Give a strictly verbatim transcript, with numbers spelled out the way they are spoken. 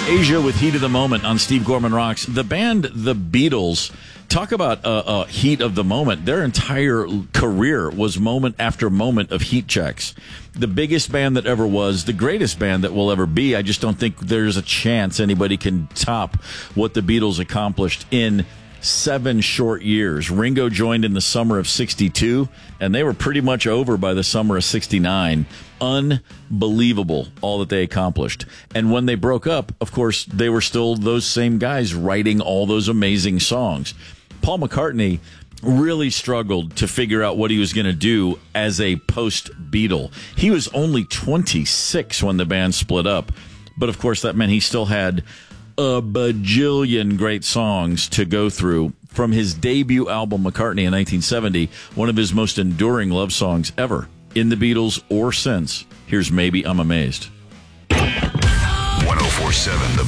Asia with Heat of the Moment on Steve Gorman Rocks. The band The Beatles, talk about a, a heat of the moment. Their entire career was moment after moment of heat checks. The biggest band that ever was, the greatest band that will ever be. I just don't think there's a chance anybody can top what the Beatles accomplished in seven short years. Ringo joined in the summer of sixty-two, and they were pretty much over by the summer of sixty-nine. Unbelievable, all that they accomplished. And when they broke up, of course, they were still those same guys writing all those amazing songs. Paul McCartney really struggled to figure out what he was going to do as a post-Beatle. He was only twenty-six when the band split up, but of course that meant he still had a bajillion great songs to go through. From his debut album, McCartney, in nineteen seventy, one of his most enduring love songs ever, in the Beatles or since. Here's Maybe I'm Amazed. one oh four point seven